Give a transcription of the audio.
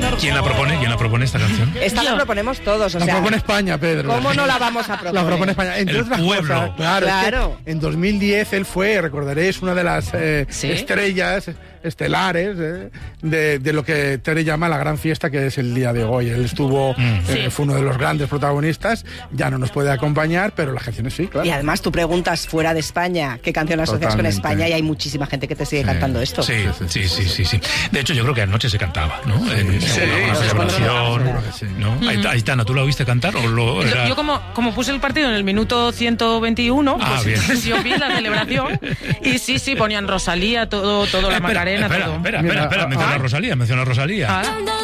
¿Quién la propone esta canción? Esta la proponemos todos, o La sea... propone España, Pedro. ¿Cómo no la vamos a proponer? La propone España. Entre otras cosas, claro. Es que en 2010 él fue, recordaréis, una de las estrellas estelares de lo que Tere llama la gran fiesta, que es el día de hoy. Él estuvo, fue uno de los grandes protagonistas, ya no nos puede acompañar, pero las canciones sí, claro. Y además tú preguntas fuera de España qué canción asocias con España y hay muchísima gente que te sigue cantando esto. Sí. De hecho, yo creo que anoche se cantaba, ¿no? Una celebración, ¿no? Aitana, ¿tú la oíste cantar? ¿O Yo como puse el partido en el minuto 121, pues yo vi la celebración y sí, ponían Rosalía, todo la Macarena. Espera, menciona a Rosalía.